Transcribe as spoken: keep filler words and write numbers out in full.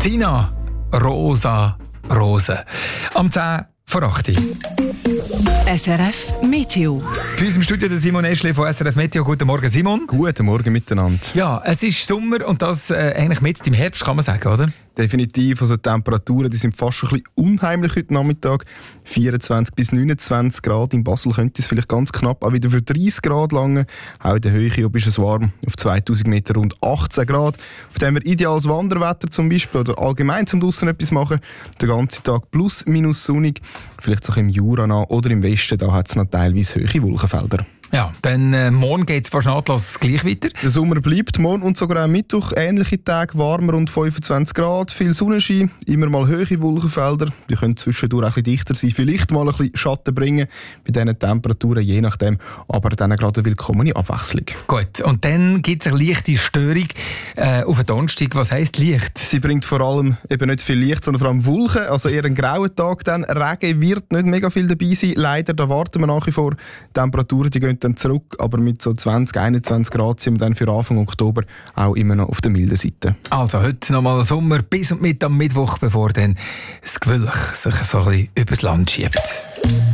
Tina, Rosa, Rose. Am zehn vor acht. S R F Meteo. Bei uns im Studio der Simon Eschli von S R F Meteo. Guten Morgen, Simon. Guten Morgen miteinander. Ja, es ist Sommer und das äh, eigentlich mit im Herbst, kann man sagen, oder? Definitiv. Also die Temperaturen die sind fast schon ein bisschen unheimlich heute Nachmittag. vierundzwanzig bis neunundzwanzig Grad. In Basel könnte es vielleicht ganz knapp auch wieder für dreißig Grad lange. Auch in der Höhe ist es warm. Auf zweitausend Meter rund achtzehn Grad. Auf dem wir ideales Wanderwetter zum Beispiel oder allgemein zum draussen etwas machen. Den ganzen Tag plus minus sonnig. Vielleicht auch im Jura nah oder im Westen. Da hat es noch teilweise hohe Wolkenfelder. Ja, dann äh, morgen geht es fast nahtlos gleich weiter. Der Sommer bleibt morgen und sogar am Mittwoch. Ähnliche Tage, warm, rund fünfundzwanzig Grad, viel Sonnenschein, immer mal hohe Wolkenfelder. Die können zwischendurch ein bisschen dichter sein, vielleicht mal ein bisschen Schatten bringen bei diesen Temperaturen, je nachdem. Aber dann gerade eine willkommene Abwechslung. Gut, und dann gibt es eine leichte Störung äh, auf den Donnerstag. Was heisst Licht? Sie bringt vor allem eben nicht viel Licht, sondern vor allem Wolken. Also eher ein grauer Tag dann. Regen wird nicht mega viel dabei sein. Leider, da warten wir nach wie vor. Die Temperaturen die gehen dann zurück, aber mit so zwanzig, einundzwanzig Grad sind wir dann für Anfang Oktober auch immer noch auf der milden Seite. Also heute nochmal Sommer bis und mit am Mittwoch, bevor dann das Gewölk sich so ein bisschen übers Land schiebt.